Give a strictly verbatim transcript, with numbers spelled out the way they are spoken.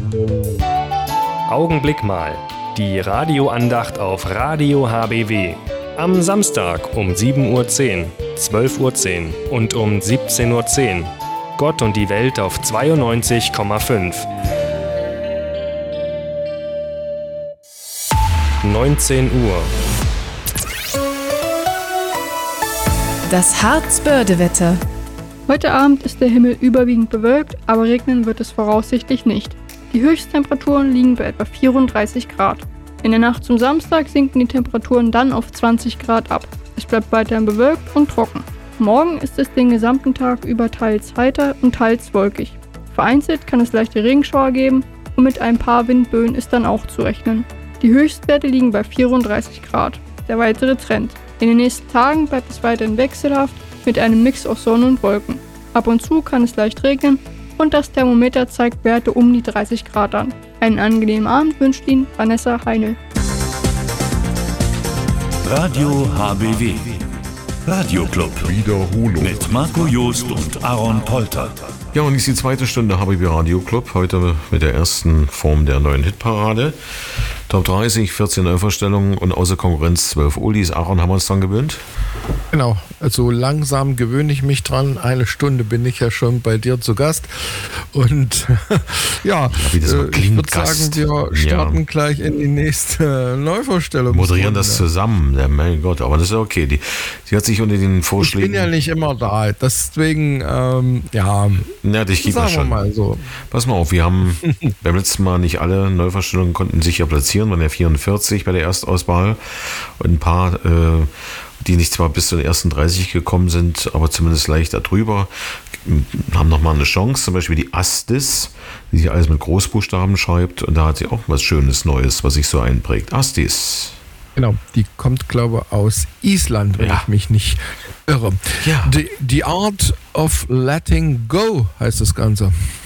Augenblick mal. Die Radioandacht auf Radio H B W. Am Samstag um sieben Uhr zehn, zwölf Uhr zehn und um siebzehn Uhr zehn. Gott und die Welt auf zweiundneunzig Komma fünf. neunzehn Uhr. Das Harzbörde-Wetter. Heute Abend ist der Himmel überwiegend bewölkt, aber regnen wird es voraussichtlich nicht. Die Höchsttemperaturen liegen bei etwa vierunddreißig Grad. In der Nacht zum Samstag sinken die Temperaturen dann auf zwanzig Grad ab. Es bleibt weiterhin bewölkt und trocken. Morgen ist es den gesamten Tag über teils heiter und teils wolkig. Vereinzelt kann es leichte Regenschauer geben und mit ein paar Windböen ist dann auch zu rechnen. Die Höchstwerte liegen bei vierunddreißig Grad. Der weitere Trend. In den nächsten Tagen bleibt es weiterhin wechselhaft mit einem Mix aus Sonne und Wolken. Ab und zu kann es leicht regnen und das Thermometer zeigt Werte um die dreißig Grad an. Einen angenehmen Abend wünscht Ihnen Vanessa Heinl. Radio H B W. Radioclub. Wiederholung. Mit Marco Joost und Aaron Polter. Ja, und ist die zweite Stunde H B W Radioclub. Heute mit der ersten Form der neuen Hitparade. Top dreißig, vierzehn Neuvorstellungen und außer Konkurrenz zwölf Oldies. Aaron, haben wir uns dran gewöhnt? Genau, also langsam gewöhne ich mich dran. Eine Stunde bin ich ja schon bei dir zu Gast. Und ja, ja wie das äh, ich würde sagen, wir starten ja. gleich in die nächste Neuvorstellung. Moderieren das zusammen, ja, mein Gott, aber das ist ja okay. Die, die hat sich unter den Vorschlägen... Ich bin ja nicht immer da, deswegen, ähm, ja, ja ich gebe das schon. Mal so. Pass mal auf, wir haben beim letzten Mal nicht alle Neuvorstellungen konnten sich ja platzieren, waren ja vierundvierzig bei der Erstauswahl und ein paar... Äh, die nicht zwar bis zu den ersten dreißig gekommen sind, aber zumindest leicht darüber, haben nochmal eine Chance. Zum Beispiel die Astis, die sich alles mit Großbuchstaben schreibt. Und da hat sie auch was Schönes Neues, was sich so einprägt. Astis. Genau, die kommt, glaube ich, aus Island, wenn ja. ich mich nicht irre. Ja. The, the Art of Letting Go heißt das Ganze.